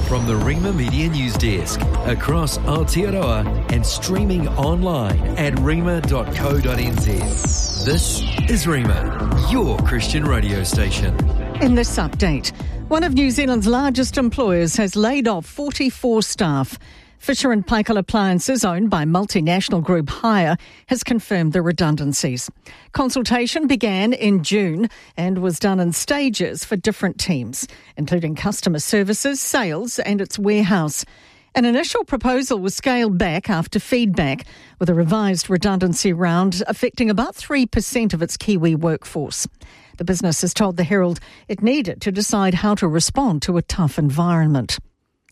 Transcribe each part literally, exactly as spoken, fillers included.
from the Rima Media News Desk across Aotearoa and streaming online at rima dot co dot n z. This is Rima, your Christian radio station. In this update, one of New Zealand's largest employers has laid off forty-four staff. Fisher and Paykel Appliances, owned by multinational group Hire, has confirmed the redundancies. Consultation began in June and was done in stages for different teams, including customer services, sales and its warehouse. An initial proposal was scaled back after feedback, with a revised redundancy round affecting about three percent of its Kiwi workforce. The business has told the Herald it needed to decide how to respond to a tough environment.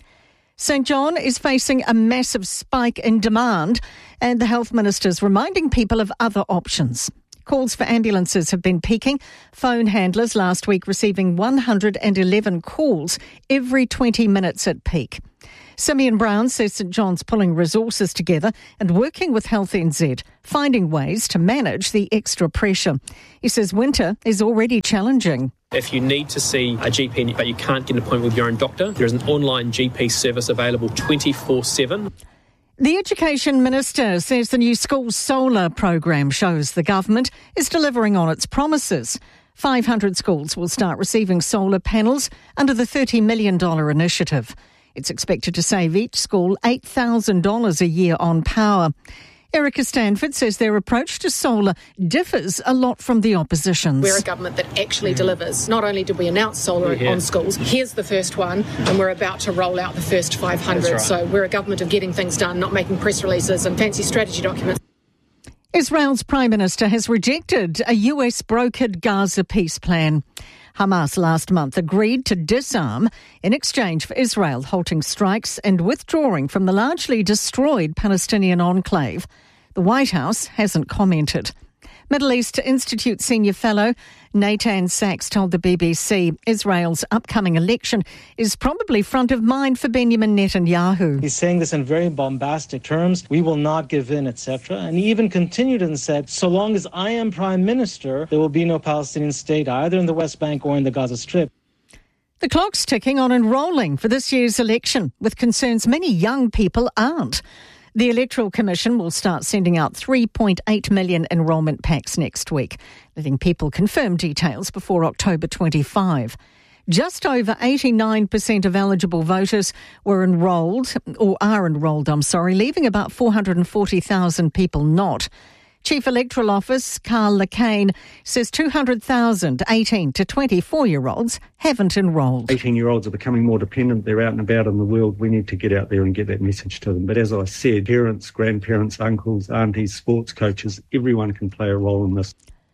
St John is facing a massive spike in demand, and the Health Minister is reminding people of other options. Calls for ambulances have been peaking, phone handlers last week receiving one hundred eleven calls every twenty minutes at peak. Simeon Brown says St John's pulling resources together and working with Health N Z, finding ways to manage the extra pressure. He says winter is already challenging. If you need to see a G P but you can't get an appointment with your own doctor, there is an online G P service available twenty-four seven. The Education Minister says the new school solar program shows the government is delivering on its promises. five hundred schools will start receiving solar panels under the thirty million dollars initiative. It's expected to save each school eight thousand dollars a year on power. Erica Stanford says their approach to solar differs a lot from the opposition's. We're a government that actually delivers. Not only did we announce solar yeah. on schools, here's the first one, and we're about to roll out the first five hundred. Right. So we're a government of getting things done, not making press releases and fancy strategy documents. Israel's Prime Minister has rejected a U S-brokered Gaza peace plan. Hamas last month agreed to disarm in exchange for Israel halting strikes and withdrawing from the largely destroyed Palestinian enclave. The White House hasn't commented. Middle East Institute senior fellow Nathan Sachs told the B B C Israel's upcoming election is probably front of mind for Benjamin Netanyahu. He's saying this in very bombastic terms. We will not give in, et cetera. And he even continued and said, so long as I am Prime Minister, there will be no Palestinian state either in the West Bank or in the Gaza Strip. The clock's ticking on enrolling for this year's election, with concerns many young people aren't. The Electoral Commission will start sending out three point eight million enrolment packs next week, letting people confirm details before October twenty-fifth. Just over eighty-nine percent of eligible voters were enrolled, or are enrolled, I'm sorry, leaving about four hundred forty thousand people not. Chief Electoral Office Carl Lacane says two hundred thousand eighteen to twenty-four-year-olds haven't enrolled. eighteen-year-olds are becoming more dependent. They're out and about in the world. We need to get out there and get that message to them. But as I said, parents, grandparents, uncles, aunties, sports coaches, everyone can play a role in this.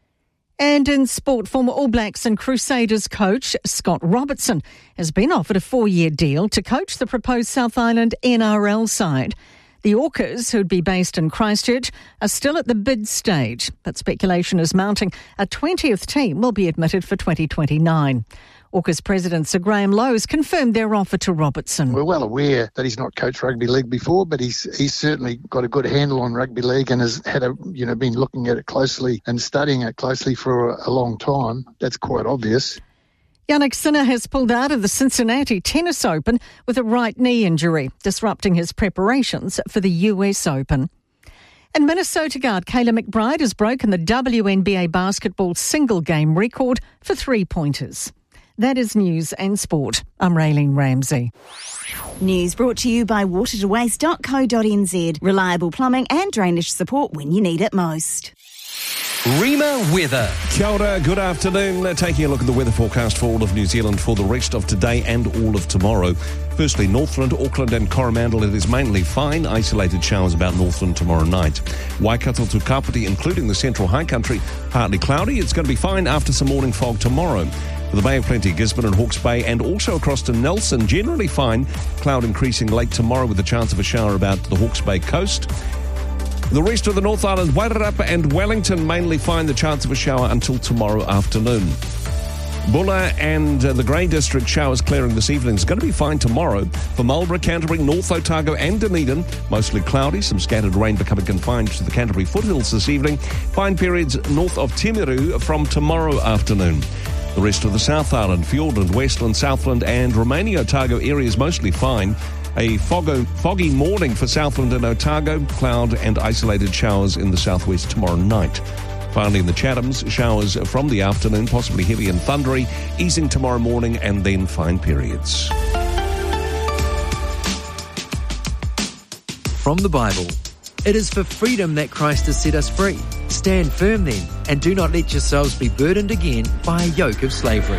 And in sport, former All Blacks and Crusaders coach Scott Robertson has been offered a four-year deal to coach the proposed South Island N R L side. The Orcas, who'd be based in Christchurch, are still at the bid stage, but speculation is mounting a twentieth team will be admitted for twenty twenty-nine. Orcas President Sir Graham Lowes confirmed their offer to Robertson. We're well aware that he's not coached rugby league before, but he's he's certainly got a good handle on rugby league and has had a you know been looking at it closely and studying it closely for a, a long time. That's quite obvious. Jannik Sinner has pulled out of the Cincinnati Tennis Open with a right knee injury, disrupting his preparations for the U S Open. And Minnesota guard Kayla McBride has broken the W N B A basketball single game record for three-pointers. That is news and sport. I'm Raylene Ramsey. News brought to you by water to waste dot co dot n z. Reliable plumbing and drainage support when you need it most. Rima weather. Kia ora, good afternoon. Uh, taking a look at the weather forecast for all of New Zealand for the rest of today and all of tomorrow. Firstly, Northland, Auckland and Coromandel, it is mainly fine. Isolated showers about Northland tomorrow night. Waikato to Kapiti, including the central high country, partly cloudy. It's going to be fine after some morning fog tomorrow. For the Bay of Plenty, Gisborne and Hawke's Bay, and also across to Nelson, generally fine. Cloud increasing late tomorrow with a chance of a shower about the Hawke's Bay coast. The rest of the North Island, Wairarapa and Wellington, mainly fine, the chance of a shower until tomorrow afternoon. Bulla and uh, the Grey District, showers clearing this evening. It's going to be fine tomorrow. For Marlborough, Canterbury, North Otago and Dunedin, mostly cloudy. Some scattered rain becoming confined to the Canterbury foothills this evening. Fine periods north of Timaru from tomorrow afternoon. The rest of the South Island, Fiordland, Westland, Southland and Romania Otago areas mostly fine. A foggo, foggy morning for Southland and Otago, cloud and isolated showers in the southwest tomorrow night. Finally, in the Chathams, showers from the afternoon, possibly heavy and thundery, easing tomorrow morning and then fine periods. From the Bible, it is for freedom that Christ has set us free. Stand firm then, and do not let yourselves be burdened again by a yoke of slavery.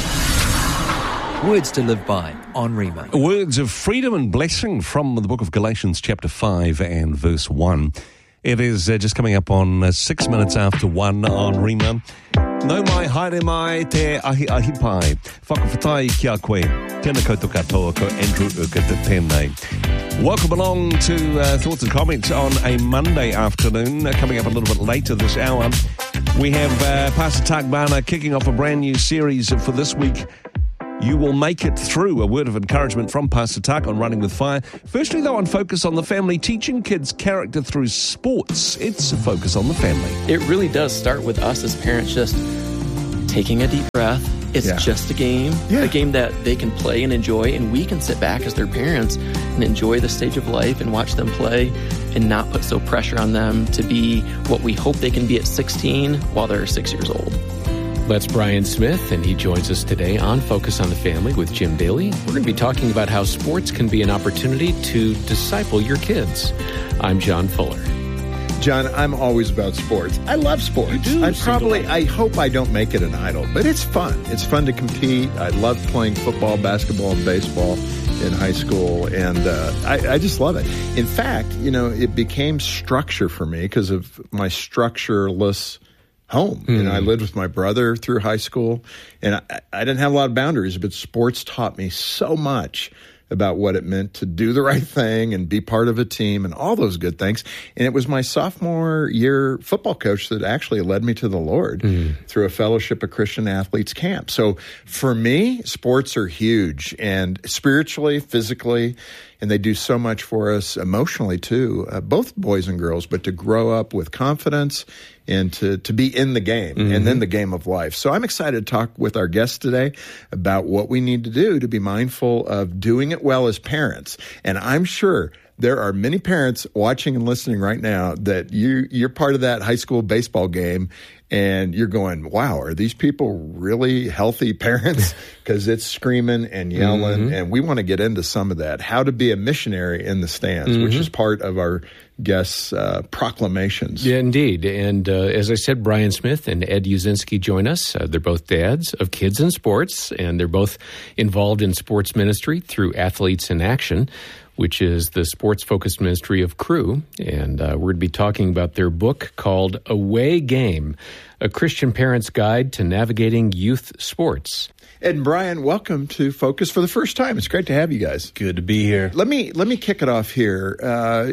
Words to live by on Rhema. Words of freedom and blessing from the book of Galatians chapter five and verse one. It is uh, just coming up on uh, six minutes after one on Rhema. No mai haere mai te ahi ahi pai. Whakawhatai kia koe. Tēnā koutou katoa ko Andrew Urquhart te tēnei. Welcome along to uh, Thoughts and Comments on a Monday afternoon. Uh, coming up a little bit later this hour, we have uh, Pastor Tak Bana kicking off a brand new series for this week. You will make it through. A word of encouragement from Pastor Tak on Running with Fire. Firstly, though, on Focus on the Family, teaching kids character through sports. It's a focus on the family. It really does start with us as parents just taking a deep breath. It's yeah. just a game, yeah. a game that they can play and enjoy, and we can sit back as their parents and enjoy the stage of life and watch them play and not put so pressure on them to be what we hope they can be at sixteen while they're six years old. That's Brian Smith, and he joins us today on Focus on the Family with Jim Daly. We're going to be talking about how sports can be an opportunity to disciple your kids. I'm John Fuller. John, I'm always about sports. I love sports. I probably, I hope I don't make it an idol, but it's fun. It's fun to compete. I loved playing football, basketball, and baseball in high school, and uh, I, I just love it. In fact, you know, it became structure for me because of my structureless home. Mm. You know, I lived with my brother through high school, and I, I didn't have a lot of boundaries, but sports taught me so much about what it meant to do the right thing and be part of a team and all those good things. And it was my sophomore year football coach that actually led me to the Lord mm. through a Fellowship of Christian Athletes camp. So for me, sports are huge, and spiritually, physically, and they do so much for us emotionally too, uh, both boys and girls, but to grow up with confidence and to, to be in the game mm-hmm. and then the game of life. So I'm excited to talk with our guests today about what we need to do to be mindful of doing it well as parents. And I'm sure there are many parents watching and listening right now that you, you're part of that high school baseball game, and you're going, wow, are these people really healthy parents? Because it's screaming and yelling, mm-hmm. and we want to get into some of that. How to be a missionary in the stands, mm-hmm. which is part of our guests' uh, proclamations. Yeah, indeed. And uh, as I said, Brian Smith and Ed Uzinski join us. Uh, they're both dads of kids in sports, and they're both involved in sports ministry through Athletes in Action, which is the sports-focused ministry of Cru. And uh, we're going to be talking about their book called Away Game, A Christian Parent's Guide to Navigating Youth Sports. Ed and Brian, welcome to Focus for the first time. It's great to have you guys. Good to be here. Let me let me kick it off here. Uh,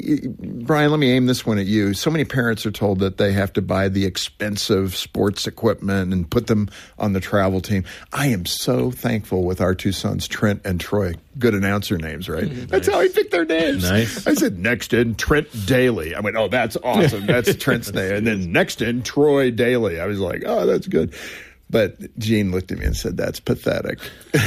Brian, let me aim this one at you. So many parents are told that they have to buy the expensive sports equipment and put them on the travel team. I am so thankful with our two sons, Trent and Troy. Good announcer names, right? Mm, that's nice. How I picked their names. Nice. I said, next in, Trent Daly. I went, oh, that's awesome. That's Trent's name. And then next in, Troy Daly. I was like, oh, that's good. But Jean looked at me and said, that's pathetic.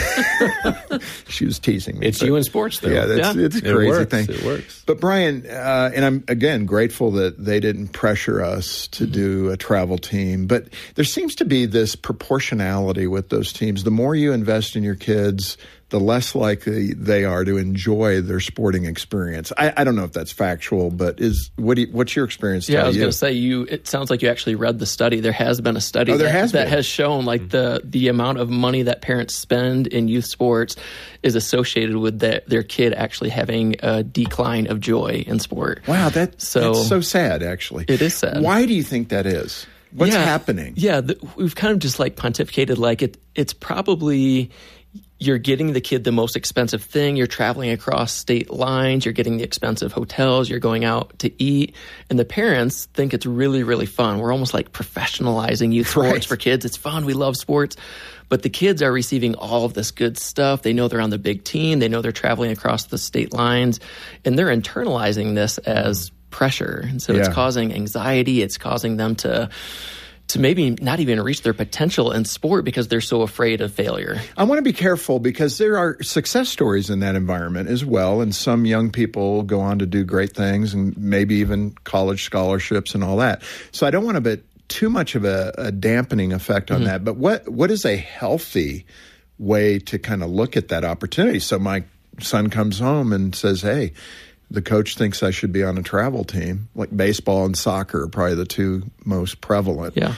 She was teasing me. It's but, you in sports, though. Yeah, that's, yeah. it's a crazy it works. thing. It works. But Brian, uh, and I'm, again, grateful that they didn't pressure us to mm-hmm. do a travel team. But there seems to be this proportionality with those teams. The more you invest in your kids, the less likely they are to enjoy their sporting experience. I, I don't know if that's factual, but is what do you, what's your experience? Yeah, tell I was you? going to say, you. It sounds like you actually read the study. There has been a study oh, there that, has, that been. has shown like the the amount of money that parents spend in youth sports is associated with the, their kid actually having a decline of joy in sport. Wow, that, so, that's so sad, actually. It is sad. Why do you think that is? What's yeah, happening? Yeah, the, we've kind of just like pontificated like it. It's probably you're getting the kid the most expensive thing. You're traveling across state lines. You're getting the expensive hotels. You're going out to eat. And the parents think it's really, really fun. We're almost like professionalizing youth sports right. for kids. It's fun. We love sports. But the kids are receiving all of this good stuff. They know they're on the big team. They know they're traveling across the state lines. And they're internalizing this as pressure. And so yeah. it's causing anxiety. It's causing them to to maybe not even reach their potential in sport because they're so afraid of failure. I want to be careful because there are success stories in that environment as well, and some young people go on to do great things and maybe even college scholarships and all that. So I don't want to put too much of a, a dampening effect on mm-hmm. that. But what what is a healthy way to kind of look at that opportunity? So my son comes home and says, hey, the coach thinks I should be on a travel team. Like baseball and soccer are probably the two most prevalent. Yeah.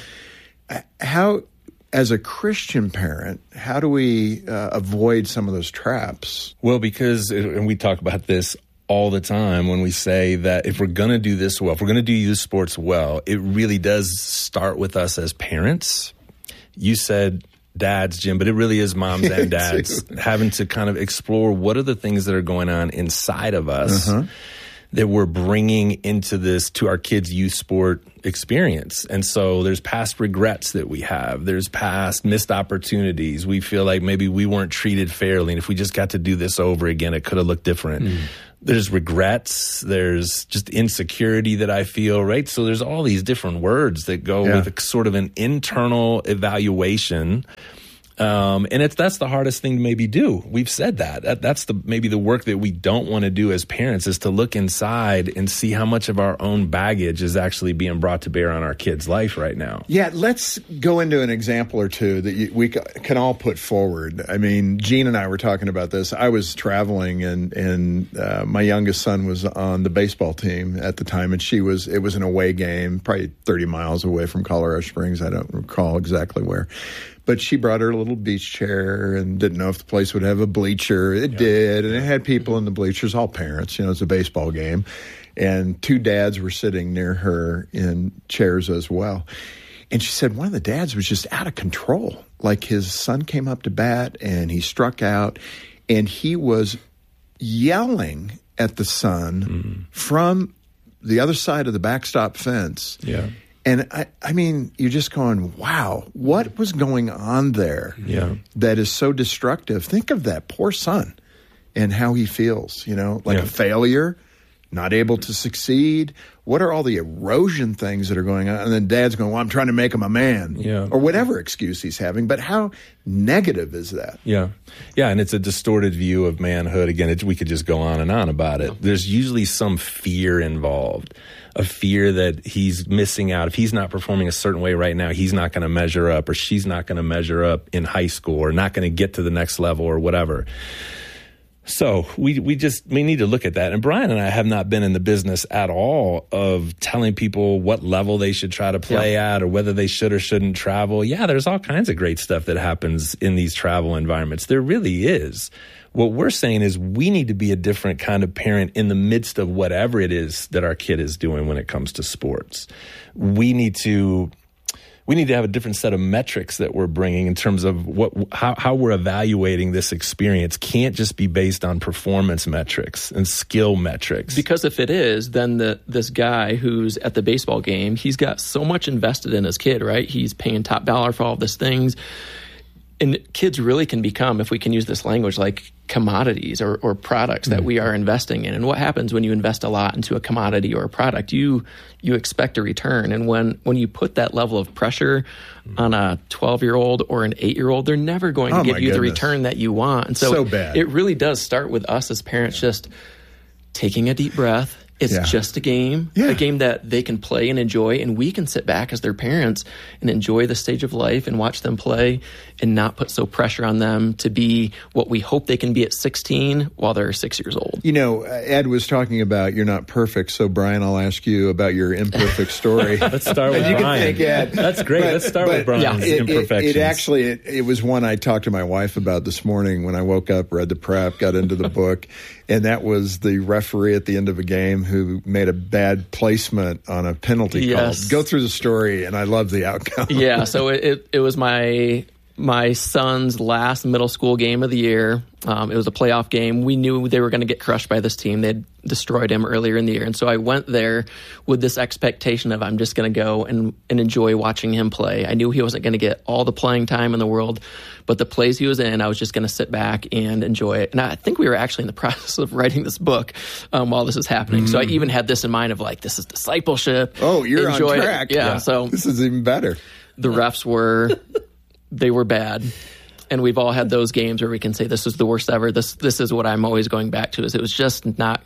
How, as a Christian parent, how do we uh, avoid some of those traps? Well, because, and we talk about this all the time when we say that if we're going to do this well, if we're going to do youth sports well, it really does start with us as parents. You said dads, Jim, but it really is moms and dads having to kind of explore what are the things that are going on inside of us uh-huh. that we're bringing into this, to our kids' youth sport experience. And so there's past regrets that we have. There's past missed opportunities. We feel like maybe we weren't treated fairly, and if we just got to do this over again, it could have looked different. Mm. There's regrets. There's just insecurity that I feel, right? So there's all these different words that go yeah. with a, sort of an internal evaluation. Um, and it's that's the hardest thing to maybe do. We've said that. that. That's the maybe the work that we don't want to do as parents, is to look inside and see how much of our own baggage is actually being brought to bear on our kids' life right now. Yeah, let's go into an example or two that you, we can all put forward. I mean, Jean and I were talking about this. I was traveling, and and uh, my youngest son was on the baseball team at the time, and she was. It was an away game, probably thirty miles away from Colorado Springs. I don't recall exactly where. But she brought her little beach chair and didn't know if the place would have a bleacher. It yeah. did, and it had people in the bleachers, all parents. You know, it's a baseball game. And two dads were sitting near her in chairs as well. And she said one of the dads was just out of control. Like his son came up to bat, and he struck out, and he was yelling at the son mm. from the other side of the backstop fence. Yeah. And I, I mean, you're just going, wow, what was going on there yeah. that is so destructive? Think of that poor son and how he feels, you know, like yeah. a failure, not able to succeed. What are all the erosion things that are going on? And then dad's going, well, I'm trying to make him a man yeah. or whatever excuse he's having. But how negative is that? Yeah. Yeah. And it's a distorted view of manhood. Again, it, we could just go on and on about it. There's usually some fear involved. A fear that he's missing out. If he's not performing a certain way right now, he's not going to measure up, or she's not going to measure up in high school, or not going to get to the next level, or whatever. So we we just we need to look at that. And Brian and I have not been in the business at all of telling people what level they should try to play yeah. at, or whether they should or shouldn't travel. Yeah, there's all kinds of great stuff that happens in these travel environments. There really is. What we're saying is we need to be a different kind of parent in the midst of whatever it is that our kid is doing when it comes to sports. We need to we need to have a different set of metrics that we're bringing in terms of what how, how we're evaluating this experience. Can't just be based on performance metrics and skill metrics. Because if it is, then the this guy who's at the baseball game, he's got so much invested in his kid, right? He's paying top dollar for all these things. And kids really can become, if we can use this language, like commodities or, or products that mm-hmm. we are investing in. And what happens when you invest a lot into a commodity or a product? You you expect a return. And when, when you put that level of pressure mm-hmm. on a twelve-year-old or an eight-year-old, they're never going to oh give you goodness. the return that you want. And so, so bad. It really does start with us as parents just taking a deep breath. It's yeah. just a game, yeah. a game that they can play and enjoy, and we can sit back as their parents and enjoy the stage of life and watch them play and not put so pressure on them to be what we hope they can be at sixteen while they're six years old. You know, Ed was talking about you're not perfect, so Brian, I'll ask you about your imperfect story. Let's start with you Brian. Can thank Ed. That's great. But, Let's start with Brian's yeah, it, imperfections. It, it actually, it, it was one I talked to my wife about this morning when I woke up, read the prep, got into the book, and that was the referee at the end of a game who made a bad placement on a penalty yes. call. Go through the story, and I love the outcome. Yeah, so it, it, it was my my son's last middle school game of the year. Um, it was a playoff game. We knew they were going to get crushed by this team. They'd destroyed him earlier in the year. And so I went there with this expectation of I'm just going to go and, and enjoy watching him play. I knew he wasn't going to get all the playing time in the world, but the plays he was in, I was just going to sit back and enjoy it. And I think we were actually in the process of writing this book um, while this is happening. Mm-hmm. So I even had this in mind of like, this is discipleship. Oh, you're enjoy on track. Yeah, yeah. So this is even better. The refs were, they were bad. And we've all had those games where we can say, this was the worst ever. This this is what I'm always going back to, is it was just not...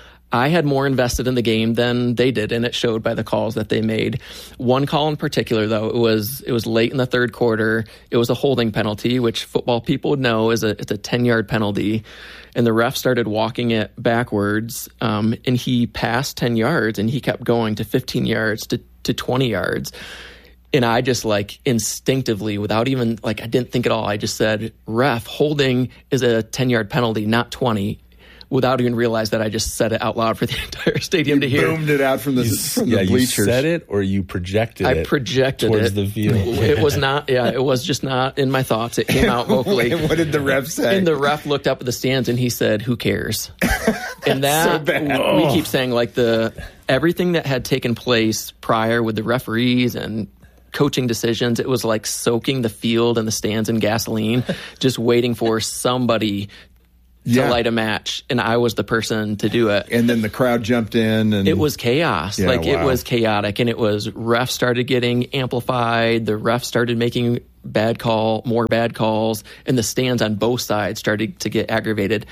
I had more invested in the game than they did, and it showed by the calls that they made. One call in particular, though, it was it was late in the third quarter. It was a holding penalty, which football people would know is a it's a ten-yard penalty. And the ref started walking it backwards, um, and he passed ten yards, and he kept going to fifteen yards, to, to twenty yards. And I just, like, instinctively, without even, like, I didn't think at all, I just said, ref, holding is a ten-yard penalty, not twenty. Without even realize that I just said it out loud for the entire stadium you to hear. Boomed it out from the, you, from yeah, the bleachers. You said it or you projected I it? I projected towards it. the field. It was not, yeah, it was just not in my thoughts. It came out vocally. What did the ref say? And the ref looked up at the stands and he said, who cares? And that, so bad. we keep saying, like, the everything that had taken place prior with the referees and coaching decisions, it was like soaking the field and the stands in gasoline, just waiting for somebody to yeah. light a match, and I was the person to do it. And then the crowd jumped in, and it was chaos. Yeah, like wow. it was chaotic, and it was refs started getting amplified. The refs started making bad call, more bad calls, and the stands on both sides started to get aggravated.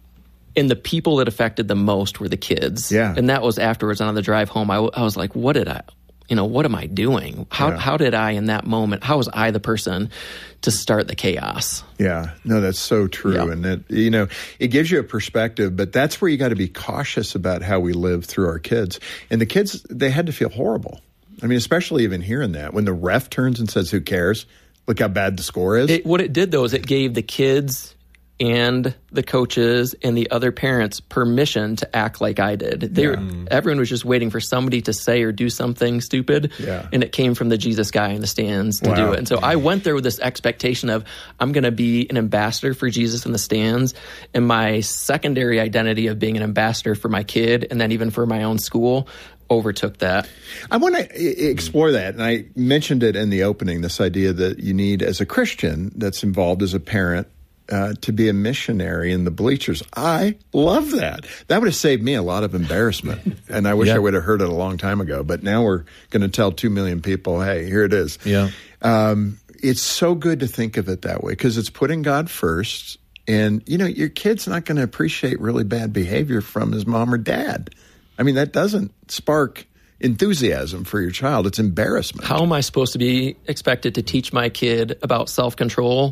And the people that affected the most were the kids. Yeah. And that was afterwards on the drive home. I, I was like, what did I, you know, what am I doing? How Yeah. how did I in that moment, how was I the person to start the chaos? Yeah, no, that's so true. Yeah. And it, you know, it gives you a perspective, but that's where you got to be cautious about how we live through our kids. And the kids, they had to feel horrible. I mean, especially even hearing that when the ref turns and says, who cares? Look how bad the score is. It, what it did, though, is it gave the kids and the coaches and the other parents permission to act like I did. They Yeah. were, everyone was just waiting for somebody to say or do something stupid, Yeah. and it came from the Jesus guy in the stands to Wow. do it. And so I went there with this expectation of I'm going to be an ambassador for Jesus in the stands, and my secondary identity of being an ambassador for my kid and then even for my own school overtook that. I want to explore that, and I mentioned it in the opening, this idea that you need, as a Christian that's involved as a parent, Uh, to be a missionary in the bleachers. I love that. That would have saved me a lot of embarrassment. And I wish Yeah. I would have heard it a long time ago. But now we're going to tell two million people, hey, here it is. Yeah. Um, it's so good to think of it that way because it's putting God first. And, you know, your kid's not going to appreciate really bad behavior from his mom or dad. I mean, that doesn't spark enthusiasm for your child. It's embarrassment. How am I supposed to be expected to teach my kid about self-control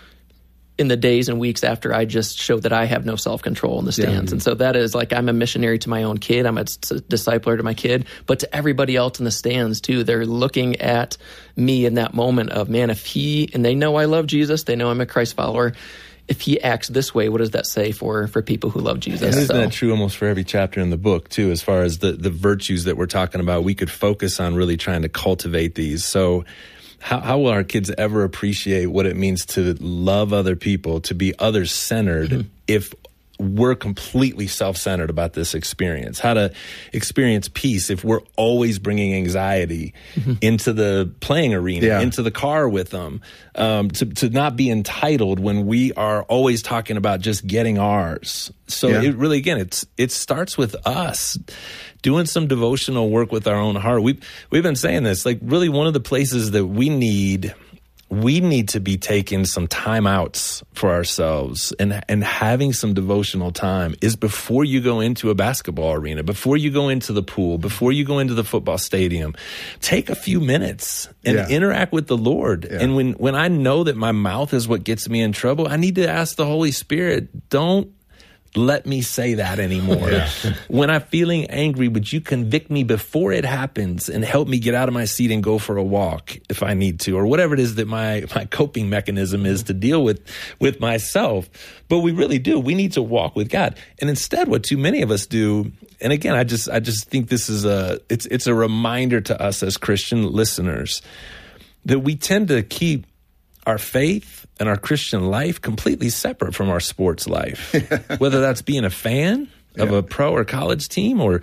in the days and weeks after I just showed that I have no self-control in the stands? Yeah. And so that is like, I'm a missionary to my own kid. I'm a s- discipler to my kid, but to everybody else in the stands too. They're looking at me in that moment of, man, if he, and they know I love Jesus, they know I'm a Christ follower. If he acts this way, what does that say for, for people who love Jesus? And isn't So- that true almost for every chapter in the book, too, as far as the, the virtues that we're talking about? We could focus on really trying to cultivate these. So how, how will our kids ever appreciate what it means to love other people, to be others-centered, mm-hmm. if we're completely self-centered about this experience? How to experience peace if we're always bringing anxiety mm-hmm. into the playing arena, Yeah. into the car with them, um, to, to not be entitled when we are always talking about just getting ours. So Yeah. it really, again, it's it starts with us doing some devotional work with our own heart. We've, we've been saying this, like really one of the places that we need we need to be taking some time outs for ourselves and and having some devotional time is before you go into a basketball arena, before you go into the pool, before you go into the football stadium. Take a few minutes and Yeah. interact with the Lord. Yeah. And when, when I know that my mouth is what gets me in trouble, I need to ask the Holy Spirit, don't let me say that anymore. Yeah. When I'm feeling angry, would you convict me before it happens and help me get out of my seat and go for a walk if I need to, or whatever it is that my, my coping mechanism is to deal with, with myself. But we really do. We need to walk with God. And instead, what too many of us do, and again, I just, I just think this is a, it's, it's a reminder to us as Christian listeners that we tend to keep our faith and our Christian life completely separate from our sports life, whether that's being a fan of Yeah. a pro or college team or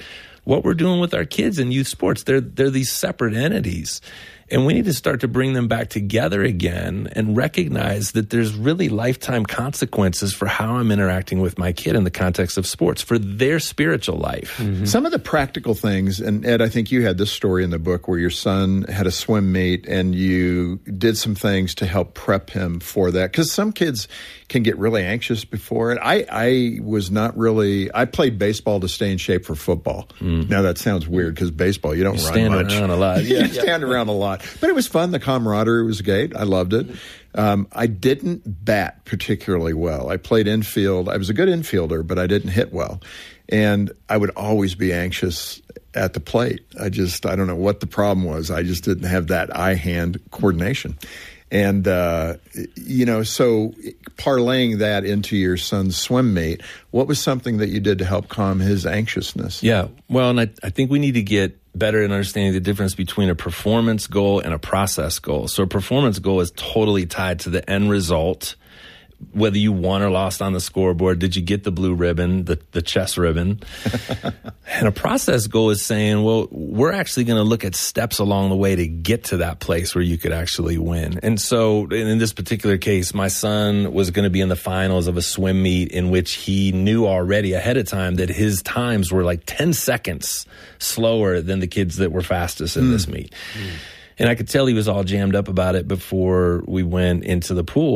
what we're doing with our kids in youth sports. They're, they're these separate entities. And we need to start to bring them back together again and recognize that there's really lifetime consequences for how I'm interacting with my kid in the context of sports for their spiritual life. Mm-hmm. Some of the practical things, and Ed, I think you had this story in the book where your son had a swim meet and you did some things to help prep him for that. Because some kids can get really anxious before it. I, I was not really, I played baseball to stay in shape for football. Mm. Now that sounds weird because baseball, you don't you run stand much. around a lot. Yeah. You stand around a lot. But it was fun. The camaraderie was great. I loved it. Um, I didn't bat particularly well. I played infield. I was a good infielder, but I didn't hit well. And I would always be anxious at the plate. I just, I don't know what the problem was. I just didn't have that eye-hand coordination. And, uh, you know, so parlaying that into your son's swim meet, what was something that you did to help calm his anxiousness? Yeah, well, and I, I think we need to get better in understanding the difference between a performance goal and a process goal. So a performance goal is totally tied to the end result, whether you won or lost on the scoreboard. Did you get the blue ribbon, the, the chess ribbon? And a process goal is saying, well, we're actually going to look at steps along the way to get to that place where you could actually win. And so in this particular case, my son was going to be in the finals of a swim meet in which he knew already ahead of time that his times were like ten seconds slower than the kids that were fastest in mm. this meet. Mm. And I could tell he was all jammed up about it before we went into the pool.